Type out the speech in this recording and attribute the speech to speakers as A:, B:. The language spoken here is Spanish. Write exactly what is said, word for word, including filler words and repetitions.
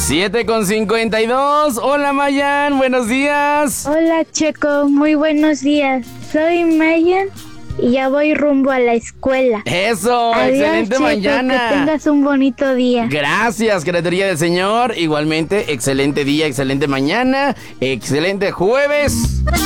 A: siete con cincuenta y dos. Hola, Mayan, buenos días.
B: Hola, Checo, muy buenos días. Soy Mayan y ya voy rumbo a la escuela.
A: Eso,
B: Adiós,
A: excelente
B: Checo,
A: mañana.
B: que tengas un bonito día.
A: Gracias, criatura del Señor. Igualmente, excelente día, excelente mañana, excelente jueves.